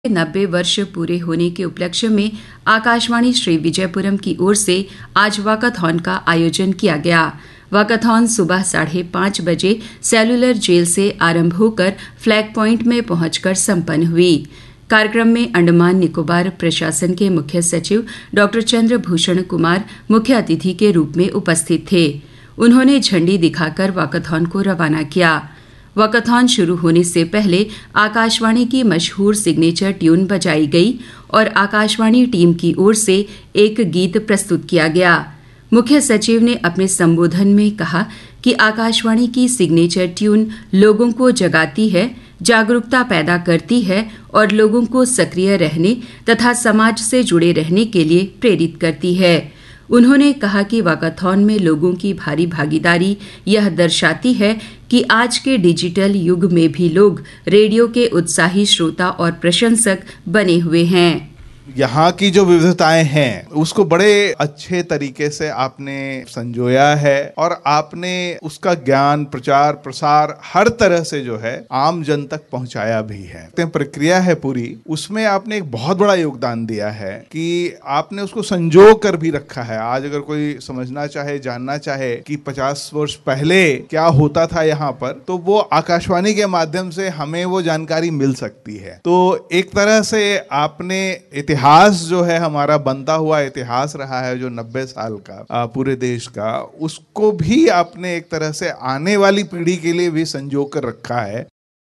90 वर्ष पूरे होने के उपलक्ष्य में आकाशवाणी श्री विजयपुरम की ओर से आज वॉकाथॉन का आयोजन किया गया। वॉकाथॉन सुबह 5:30 बजे सेलुलर जेल से आरंभ होकर फ्लैग पॉइंट में पहुंचकर संपन्न हुई। कार्यक्रम में अंडमान निकोबार प्रशासन के मुख्य सचिव डॉ चंद्रभूषण कुमार मुख्य अतिथि के रूप में उपस्थित थे। उन्होंने झंडी दिखाकर वॉकाथॉन को रवाना किया। वॉकाथॉन शुरू होने से पहले आकाशवाणी की मशहूर सिग्नेचर ट्यून बजाई गई और आकाशवाणी टीम की ओर से एक गीत प्रस्तुत किया गया। मुख्य सचिव ने अपने संबोधन में कहा कि आकाशवाणी की सिग्नेचर ट्यून लोगों को जगाती है, जागरूकता पैदा करती है और लोगों को सक्रिय रहने तथा समाज से जुड़े रहने के लिए प्रेरित करती है। उन्होंने कहा कि वॉकाथॉन में लोगों की भारी भागीदारी यह दर्शाती है कि आज के डिजिटल युग में भी लोग रेडियो के उत्साही श्रोता और प्रशंसक बने हुए हैं। यहाँ की जो विविधताएं हैं उसको बड़े अच्छे तरीके से आपने संजोया है और आपने उसका ज्ञान प्रचार प्रसार हर तरह से जो है आम जन तक पहुंचाया भी है। प्रक्रिया है पूरी, उसमें आपने एक बहुत बड़ा योगदान दिया है कि आपने उसको संजो कर भी रखा है। आज अगर कोई समझना चाहे, जानना चाहे कि 50 वर्ष पहले क्या होता था यहाँ पर, तो वो आकाशवाणी के माध्यम से हमें वो जानकारी मिल सकती है। तो एक तरह से आपने इतिहास जो है हमारा बनता हुआ इतिहास रहा है जो 90 साल का पूरे देश का, उसको भी आपने एक तरह से आने वाली पीढ़ी के लिए भी संजो कर रखा है।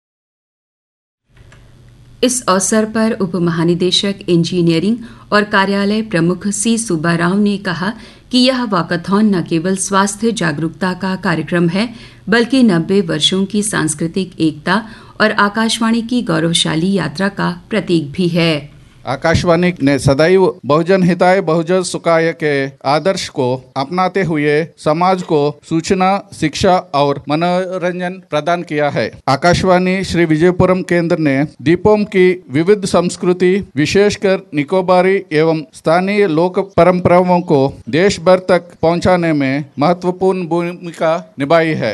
इस अवसर पर उप महानिदेशक इंजीनियरिंग और कार्यालय प्रमुख सी सुब्बाराव ने कहा कि यह वॉकाथॉन न केवल स्वास्थ्य जागरूकता का कार्यक्रम है, बल्कि 90 वर्षों की सांस्कृतिक एकता और आकाशवाणी की गौरवशाली यात्रा का प्रतीक भी है। आकाशवाणी ने सदैव बहुजन हिताय बहुजन सुखाय के आदर्श को अपनाते हुए समाज को सूचना, शिक्षा और मनोरंजन प्रदान किया है। आकाशवाणी श्री विजयपुरम केंद्र ने द्वीपों की विविध संस्कृति, विशेषकर निकोबारी एवं स्थानीय लोक परंपराओं को देश भर तक पहुंचाने में महत्वपूर्ण भूमिका निभाई है।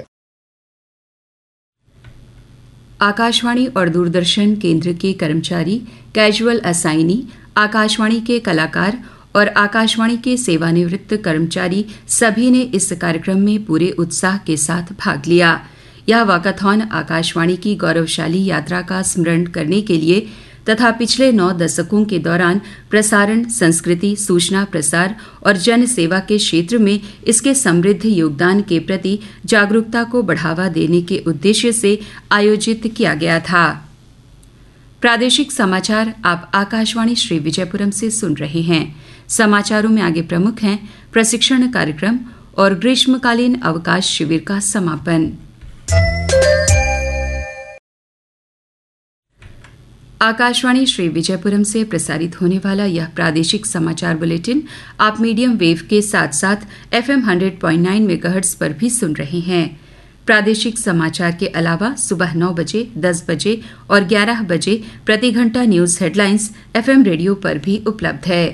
आकाशवाणी और दूरदर्शन केंद्र के कर्मचारी, कैजुअल असाइनी, आकाशवाणी के कलाकार और आकाशवाणी के सेवानिवृत्त कर्मचारी सभी ने इस कार्यक्रम में पूरे उत्साह के साथ भाग लिया। यह वॉकाथॉन आकाशवाणी की गौरवशाली यात्रा का स्मरण करने के लिए तथा पिछले 9 दशकों के दौरान प्रसारण, संस्कृति, सूचना प्रसार और जन सेवा के क्षेत्र में इसके समृद्ध योगदान के प्रति जागरूकता को बढ़ावा देने के उद्देश्य से आयोजित किया गया था। प्रादेशिक समाचार आप आकाशवाणी श्री विजयपुरम से सुन रहे हैं। समाचारों में आगे प्रमुख हैं प्रशिक्षण कार्यक्रम और ग्रीष्मकालीन अवकाश शिविर का समापन। आकाशवाणी श्री विजयपुरम से प्रसारित होने वाला यह प्रादेशिक समाचार बुलेटिन आप मीडियम वेव के साथ साथ FM 100.9 मेगाहर्ट्ज पर भी सुन रहे हैं। प्रादेशिक समाचार के अलावा सुबह 9 बजे, 10 बजे और 11 बजे प्रति घंटा न्यूज हेडलाइंस FM रेडियो पर भी उपलब्ध है।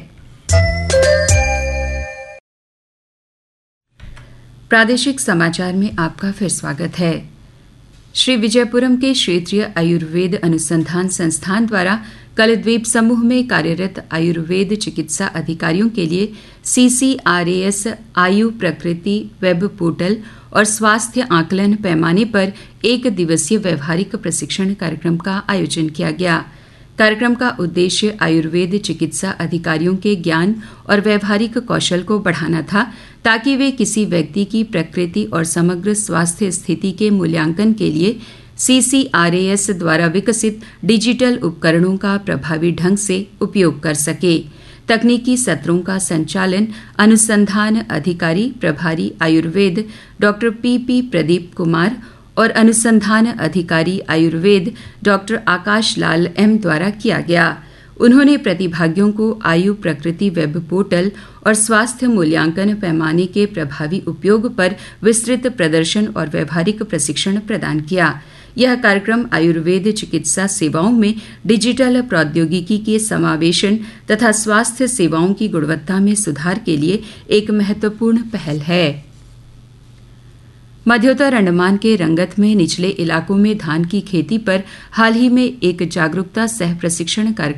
प्रादेशिक समाचार में आपका फिर स्वागत है। श्री विजयपुरम के क्षेत्रीय आयुर्वेद अनुसंधान संस्थान द्वारा कल द्वीप समूह में कार्यरत आयुर्वेद चिकित्सा अधिकारियों के लिए CCRAS आयु प्रकृति वेब पोर्टल और स्वास्थ्य आकलन पैमाने पर 1 दिवसीय व्यवहारिक प्रशिक्षण कार्यक्रम का आयोजन किया गया। कार्यक्रम का उद्देश्य आयुर्वेद चिकित्सा अधिकारियों के ज्ञान और व्यवहारिक कौशल को बढ़ाना था, ताकि वे किसी व्यक्ति की प्रकृति और समग्र स्वास्थ्य स्थिति के मूल्यांकन के लिए CCRAS द्वारा विकसित डिजिटल उपकरणों का प्रभावी ढंग से उपयोग कर सके। तकनीकी सत्रों का संचालन अनुसंधान अधिकारी प्रभारी आयुर्वेद डॉ PP प्रदीप कुमार और अनुसंधान अधिकारी आयुर्वेद डॉ आकाश लाल M द्वारा किया गया। उन्होंने प्रतिभागियों को आयु प्रकृति वेब पोर्टल और स्वास्थ्य मूल्यांकन पैमाने के प्रभावी उपयोग पर विस्तृत प्रदर्शन और व्यवहारिक प्रशिक्षण प्रदान किया। यह कार्यक्रम आयुर्वेद चिकित्सा सेवाओं में डिजिटल प्रौद्योगिकी के समावेशन तथा स्वास्थ्य सेवाओं की गुणवत्ता में सुधार के लिए एक महत्वपूर्ण पहल है। मध्योत्तर अंडमान के रंगत में निचले इलाकों में धान की खेती पर हाल ही में एक जागरूकता सह प्रशिक्षण कार्यक्रम